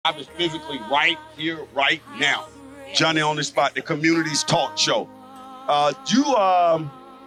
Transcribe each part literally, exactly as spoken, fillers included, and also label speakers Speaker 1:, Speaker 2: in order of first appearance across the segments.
Speaker 1: is physically right here, right now. Johnny on the Spot, the community's talk show. Uh, you, um,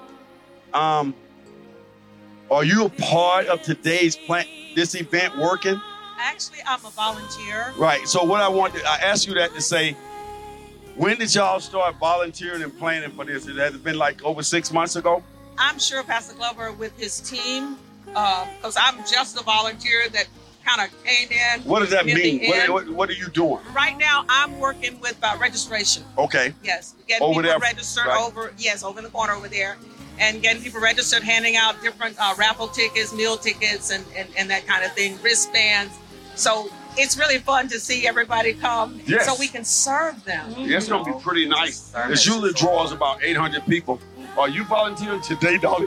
Speaker 1: um, are you a part of today's plan, this event working?
Speaker 2: Actually, I'm a volunteer.
Speaker 1: Right. So what I want to, I ask you that to say, when did y'all start volunteering and planning for this? It has been like over six months ago?
Speaker 2: I'm sure Pastor Glover with his team, because uh, I'm just a volunteer that kind of came in.
Speaker 1: What does that mean? What, what, what are you doing?
Speaker 2: Right now, I'm working with uh, registration.
Speaker 1: Okay.
Speaker 2: Yes. Getting
Speaker 1: over
Speaker 2: people
Speaker 1: there,
Speaker 2: registered
Speaker 1: right.
Speaker 2: over, yes, over in the corner over there. And getting people registered, handing out different uh, raffle tickets, meal tickets, and, and, and that kind of thing, wristbands. So it's really fun to see everybody come
Speaker 1: yes.
Speaker 2: so we can serve them.
Speaker 1: Yeah, it's going to be pretty nice. It usually draws about eight hundred people. Are you volunteering today, Dolly?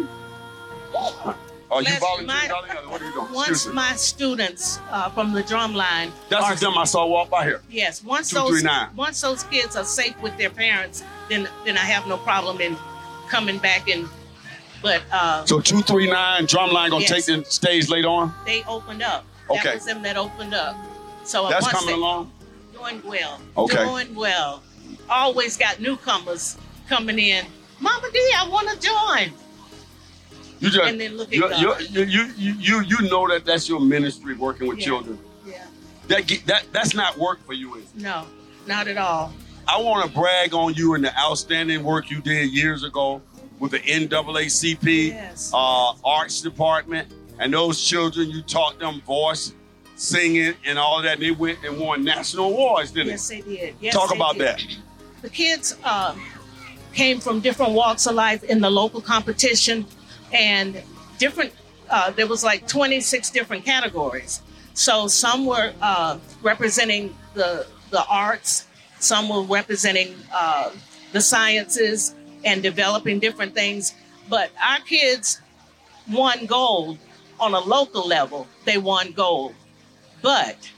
Speaker 1: Are you volunteering,
Speaker 3: my,
Speaker 1: Dolly? What are you doing?
Speaker 3: Once my students uh, from the drumline...
Speaker 1: That's are, the them I saw walk by here.
Speaker 3: Yes. Once
Speaker 1: two
Speaker 3: those,
Speaker 1: three nine.
Speaker 3: Once those kids are safe with their parents, then then I have no problem in coming back and... But uh,
Speaker 1: So two three nine drumline going to
Speaker 3: yes.
Speaker 1: take the stage later on?
Speaker 3: They opened up.
Speaker 1: Okay.
Speaker 3: That was them that opened up. So
Speaker 1: That's
Speaker 3: once
Speaker 1: coming
Speaker 3: they,
Speaker 1: along?
Speaker 3: Doing well.
Speaker 1: Okay.
Speaker 3: Doing well. Always got newcomers coming in. Mama D, I want to join.
Speaker 1: You just,
Speaker 3: and then look at
Speaker 1: you,
Speaker 3: God.
Speaker 1: you, you, you, you, you know that that's your ministry, working with
Speaker 3: yeah.
Speaker 1: children.
Speaker 3: Yeah.
Speaker 1: That, that That's not work for you, is it?
Speaker 3: No, not at all.
Speaker 1: I want to brag on you and the outstanding work you did years ago with the N double A C P,
Speaker 3: yes.
Speaker 1: uh, arts department, and those children, you taught them voice, singing, and all that. And they went and won national awards, didn't
Speaker 3: yes,
Speaker 1: they?
Speaker 3: Yes, they did. Yes,
Speaker 1: Talk
Speaker 3: they
Speaker 1: about
Speaker 3: did.
Speaker 1: that.
Speaker 3: The kids uh, came from different walks of life in the local competition, and different, uh, there was like twenty-six different categories. So some were uh, representing the, the arts, some were representing uh, the sciences and developing different things. But our kids won gold on a local level. They won gold. But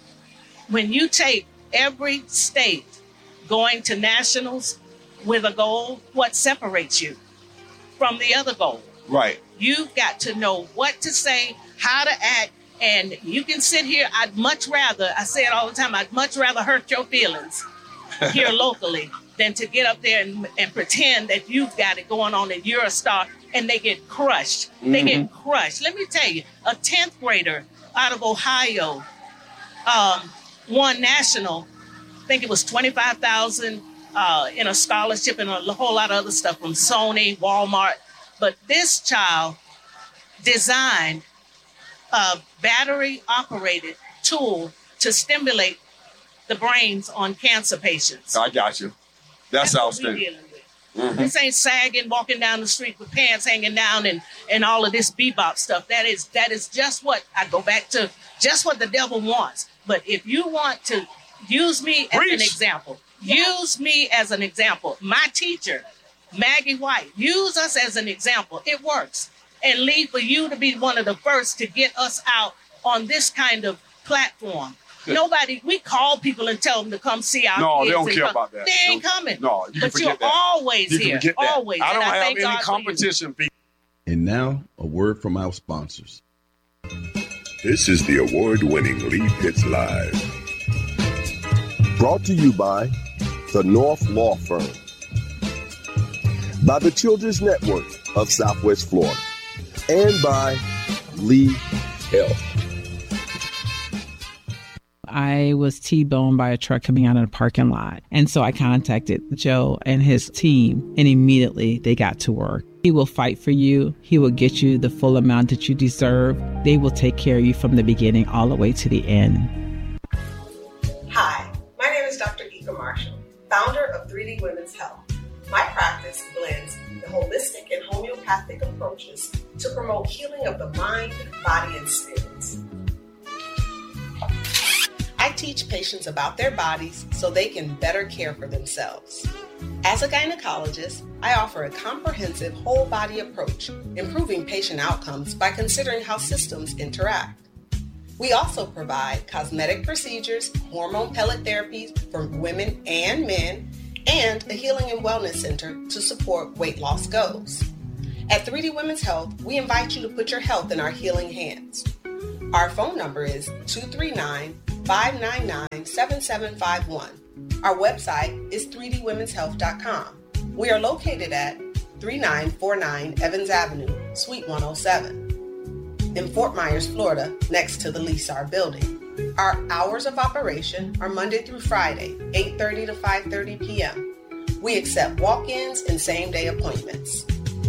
Speaker 3: when you take every state going to nationals with a gold, what separates you from the other gold?
Speaker 1: Right.
Speaker 3: You've got to know what to say, how to act, and you can sit here. I'd much rather, I say it all the time, I'd much rather hurt your feelings here locally than to get up there and, and pretend that you've got it going on and you're a star, and they get crushed. Mm-hmm. They get crushed. Let me tell you, a tenth grader out of Ohio um, won national, I think it was twenty-five thousand uh, in a scholarship and a whole lot of other stuff from Sony, Walmart. But this child designed a battery-operated tool to stimulate the brains on cancer patients.
Speaker 1: I got you. That's, That's outstanding.
Speaker 3: Mm-hmm. This ain't sagging, walking down the street with pants hanging down and, and all of this bebop stuff. That is that is just what, I go back to, just what the devil wants. But if you want to use me as
Speaker 1: Preach.
Speaker 3: an example, use me as an example. My teacher, Maggie White, use us as an example. It works. And leave for you to be one of the first to get us out on this kind of platform. Good. Nobody, we call people and tell them to come see our
Speaker 1: no,
Speaker 3: kids.
Speaker 1: No, they don't care
Speaker 3: come.
Speaker 1: about that.
Speaker 3: They ain't coming.
Speaker 1: No, you can
Speaker 3: but
Speaker 1: forget
Speaker 3: you're
Speaker 1: that.
Speaker 3: always
Speaker 1: you
Speaker 3: here.
Speaker 1: Can that.
Speaker 3: Always.
Speaker 1: I don't
Speaker 3: and
Speaker 1: have
Speaker 3: I
Speaker 1: any
Speaker 3: God
Speaker 1: competition.
Speaker 4: And now, a word from our sponsors.
Speaker 5: This is the award-winning Lee Pitts Live.
Speaker 6: Brought to you by the North Law Firm, by the Children's Network of Southwest Florida, and by Lee Health.
Speaker 7: I was T-boned by a truck coming out of the parking lot. And so I contacted Joe and his team, and immediately they got to work. He will fight for you. He will get you the full amount that you deserve. They will take care of you from the beginning all the way to the end.
Speaker 8: Hi, my name is Doctor Ika Marshall, founder of three D Women's Health. My practice blends the holistic and homeopathic approaches to promote healing of the mind, body, and spirits. I teach patients about their bodies so they can better care for themselves. As a gynecologist, I offer a comprehensive whole body approach, improving patient outcomes by considering how systems interact. We also provide cosmetic procedures, hormone pellet therapies for women and men, and a healing and wellness center to support weight loss goals. At three D Women's Health, we invite you to put your health in our healing hands. Our phone number is two three nine, five nine nine, seven seven five one. Our website is three d women's health dot com. We are located at three nine four nine Evans Avenue, Suite one oh seven. In Fort Myers, Florida, next to the Leasar building. Our hours of operation are Monday through Friday, eight thirty to five thirty p.m. We accept walk-ins and same-day appointments.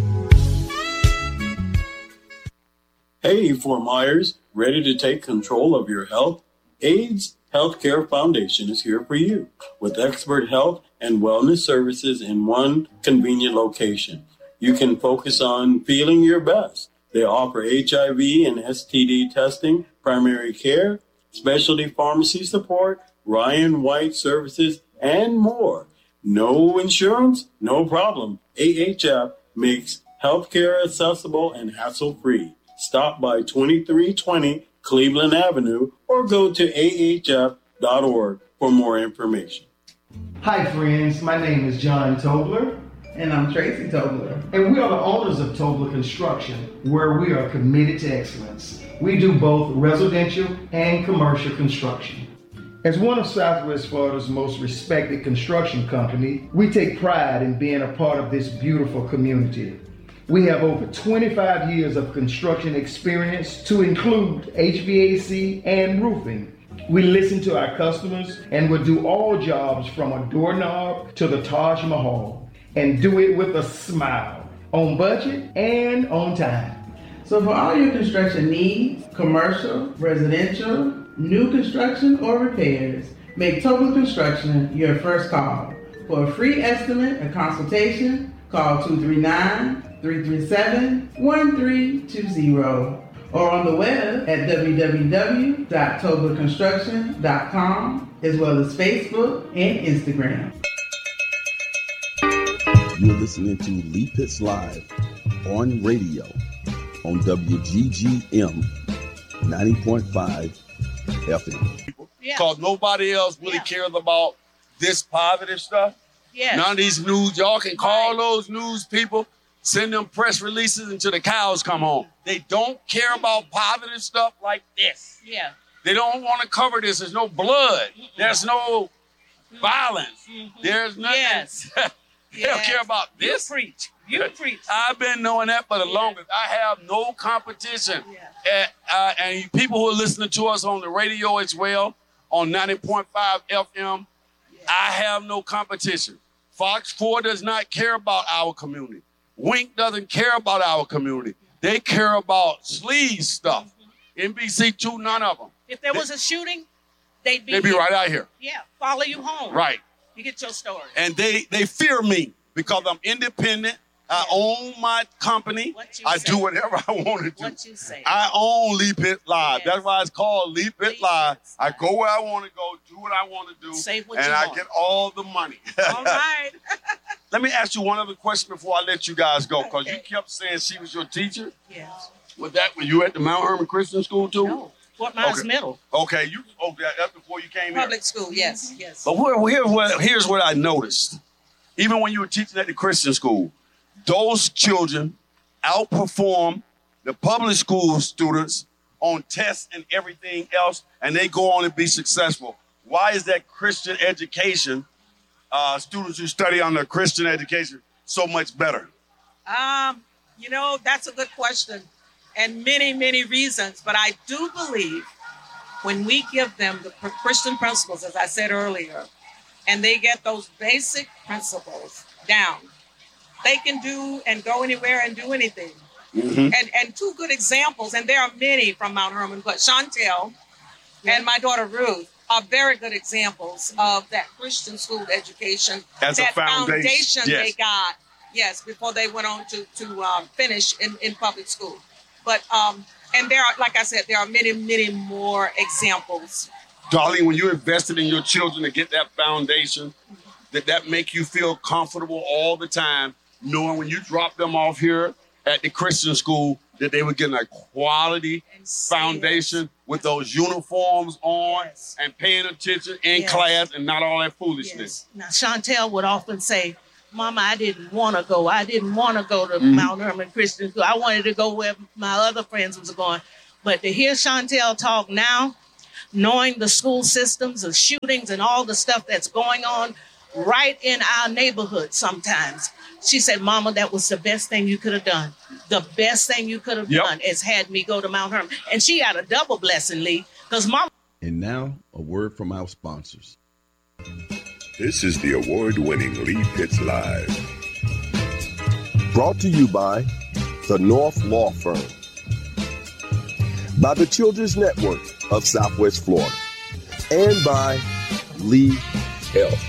Speaker 9: Hey, Fort Myers, ready to take control of your health? AIDS Healthcare Foundation is here for you with expert health and wellness services in one convenient location. You can focus on feeling your best. They offer H I V and S T D testing, primary care, specialty pharmacy support, Ryan White services, and more. No insurance? No problem. A H F makes healthcare accessible and hassle-free. Stop by twenty-three twenty Cleveland Avenue or go to A H F dot org for more information.
Speaker 10: Hi friends, my name is John Tobler.
Speaker 11: And I'm Tracy Tobler.
Speaker 10: And we are the owners of Tobler Construction, where we are committed to excellence. We do both residential and commercial construction. As one of Southwest Florida's most respected construction company, we take pride in being a part of this beautiful community. We have over twenty-five years of construction experience to include H V A C and roofing. We listen to our customers and will do all jobs from a doorknob to the Taj Mahal, and do it with a smile, on budget and on time.
Speaker 11: So for all your construction needs, commercial, residential, new construction, or repairs, make Tobler Construction your first call. For a free estimate and consultation, call two three nine, three three seven, one three two zero or on the web at w w w dot tobler construction dot com, as well as Facebook and Instagram.
Speaker 4: You're listening to Lee Pitts Live on radio on W G G M ninety point five F M.
Speaker 1: Because yeah. nobody else really yeah. cares about this positive stuff.
Speaker 3: Yes.
Speaker 1: None of these news, y'all can call right. those news people, send them press releases until the cows come home. They don't care about positive stuff like this.
Speaker 3: Yeah.
Speaker 1: They don't want to cover this. There's no blood. Mm-hmm. There's no mm-hmm. violence. Mm-hmm. There's nothing.
Speaker 3: Yes.
Speaker 1: They
Speaker 3: yes.
Speaker 1: don't care about this.
Speaker 3: You preach. You preach.
Speaker 1: I've been knowing that for the yeah. longest. I have no competition.
Speaker 3: Yeah.
Speaker 1: And, uh, and people who are listening to us on the radio as well, on ninety point five F M, yeah. I have no competition. Fox four does not care about our community. Wink doesn't care about our community. They care about sleaze stuff. Mm-hmm. N B C two, none of them.
Speaker 3: If there
Speaker 1: they,
Speaker 3: was a shooting, they'd be
Speaker 1: They'd be
Speaker 3: here.
Speaker 1: right out here.
Speaker 3: Yeah, follow you home.
Speaker 1: Right.
Speaker 3: You get your story.
Speaker 1: And they, they fear me because I'm independent. I yeah. own my company. I say. do whatever I want to do.
Speaker 3: What you say.
Speaker 1: I own Lee Pitts Live.
Speaker 3: Yes.
Speaker 1: That's why it's called Lee Pitts Live. I go where I want to go, do what I want to do,
Speaker 3: say what
Speaker 1: and
Speaker 3: you
Speaker 1: I
Speaker 3: want.
Speaker 1: get all the money.
Speaker 3: All right.
Speaker 1: Let me ask you one other question before I let you guys go, because
Speaker 3: okay.
Speaker 1: you kept saying she was your teacher.
Speaker 3: Yes.
Speaker 1: Was that when you were at the Mount Hermon Christian School too?
Speaker 3: No. Fort Myers
Speaker 1: okay.
Speaker 3: Middle.
Speaker 1: Okay, you. Oh, that, that's before you came here.
Speaker 2: Public school, yes, yes.
Speaker 1: But where, here, where, here's what I noticed. Even when you were teaching at the Christian school, those children outperform the public school students on tests and everything else, and they go on to be successful. Why is that Christian education, uh, students who study under Christian education, so much better?
Speaker 2: Um, you know, that's a good question, and many, many reasons. But I do believe when we give them the Christian principles, as I said earlier, and they get those basic principles down, they can do and go anywhere and do anything.
Speaker 1: Mm-hmm.
Speaker 2: And and two good examples, and there are many from Mount Hermon, but Chantel yeah. and my daughter Ruth are very good examples of that Christian school education,
Speaker 1: As
Speaker 2: that
Speaker 1: a foundation,
Speaker 2: foundation
Speaker 1: yes.
Speaker 2: they got, yes, before they went on to to um, finish in, in public school. But um, and there are, like I said, there are many, many more examples.
Speaker 1: Darlene, when you invested in your children to get that foundation, did that make you feel comfortable all the time, knowing when you drop them off here at the Christian school that they were getting a quality foundation with those uniforms on
Speaker 3: yes.
Speaker 1: and paying attention in
Speaker 3: yes.
Speaker 1: class and not all that foolishness?
Speaker 3: Yes. Now, Chantel would often say, Mama, I didn't want to go. I didn't want to go to
Speaker 1: Mm-hmm.
Speaker 3: Mount Hermon Christian School. I wanted to go where my other friends was going. But to hear Chantel talk now, knowing the school systems, the shootings and all the stuff that's going on right in our neighborhood sometimes. She said, Mama, that was the best thing you could have done. The best thing you could have yep. done is had me go to Mount Hermon. And she got a double blessing, Lee, because Mama.
Speaker 4: And now, a word from our sponsors.
Speaker 5: This is the award-winning Lee Pitts Live.
Speaker 6: Brought to you by the North Law Firm, by the Children's Network of Southwest Florida, and by Lee Health.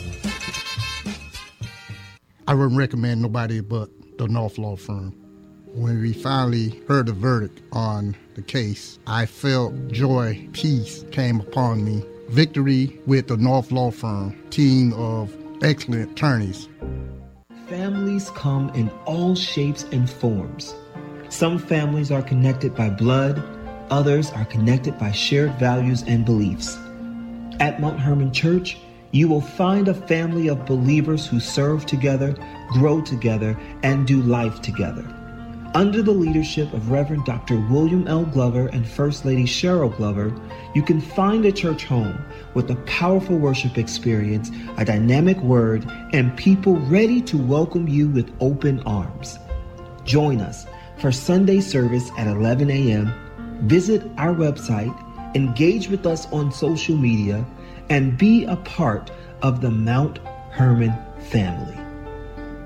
Speaker 12: I wouldn't recommend nobody but the North Law Firm. When we finally heard the verdict on the case, I felt joy, peace came upon me. Victory with the North Law Firm, team of excellent attorneys.
Speaker 13: Families come in all shapes and forms. Some families are connected by blood, others are connected by shared values and beliefs. At Mount Hermon Church, you will find a family of believers who serve together, grow together, and do life together. Under the leadership of Reverend Doctor William L. Glover and First Lady Cheryl Glover, you can find a church home with a powerful worship experience, a dynamic word, and people ready to welcome you with open arms. Join us for Sunday service at eleven a.m. Visit our website, engage with us on social media, and be a part of the Mount Hermon family.